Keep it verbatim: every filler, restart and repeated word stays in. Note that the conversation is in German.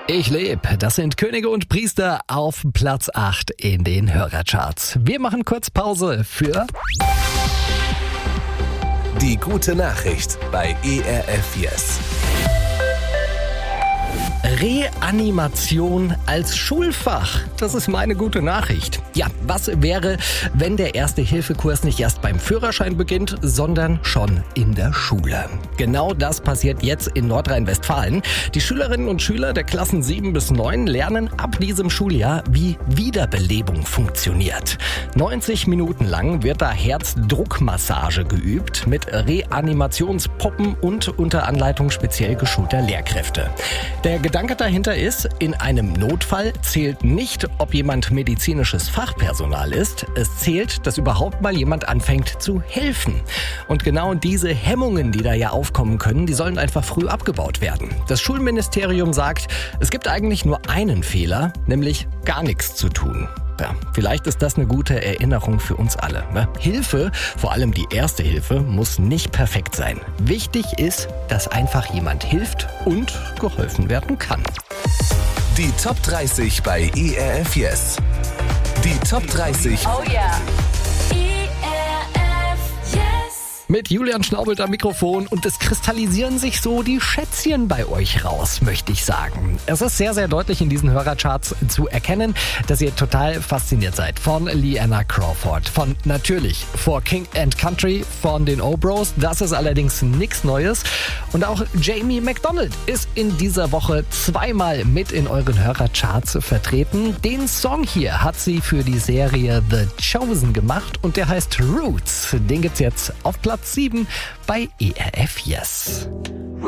Ich lebe. Das sind Könige und Priester auf Platz acht in den Hörercharts. Wir machen kurz Pause für Die gute Nachricht bei E R F Yes. Reanimation als Schulfach. Das ist meine gute Nachricht. Ja, was wäre, wenn der Erste-Hilfe-Kurs nicht erst beim Führerschein beginnt, sondern schon in der Schule? Genau das passiert jetzt in Nordrhein-Westfalen. Die Schülerinnen und Schüler der Klassen sieben bis neun lernen ab diesem Schuljahr, wie Wiederbelebung funktioniert. neunzig Minuten lang wird da Herzdruckmassage geübt mit Reanimationspuppen und unter Anleitung speziell geschulter Lehrkräfte. Der Gedanke dahinter ist, in einem Notfall zählt nicht, ob jemand medizinisches Fachpersonal ist. Es zählt, dass überhaupt mal jemand anfängt zu helfen. Und genau diese Hemmungen, die da ja aufkommen können, die sollen einfach früh abgebaut werden. Das Schulministerium sagt, es gibt eigentlich nur einen Fehler, nämlich gar nichts zu tun. Ja, vielleicht ist das eine gute Erinnerung für uns alle. Ne? Hilfe, vor allem die Erste Hilfe, muss nicht perfekt sein. Wichtig ist, dass einfach jemand hilft und geholfen werden kann. Die Top dreißig bei E R F Yes. Die Top dreißig. Oh yeah. E R F Yes. Mit Julian Schnaubelt am Mikrofon und es kristallisieren sich so die Schätzchen bei euch raus, möchte ich sagen. Es ist sehr, sehr deutlich in diesen Hörercharts zu erkennen, dass ihr total fasziniert seid von Leanna Crawford, von natürlich For King and Country von den O-Bros. Das ist allerdings nichts Neues. Und auch Jamie McDonald ist in dieser Woche zweimal mit in euren Hörercharts vertreten. Den Song hier hat sie für die Serie The Chosen gemacht und der heißt Roots. Den gibt's jetzt auf Platz sieben bei E R F Yes.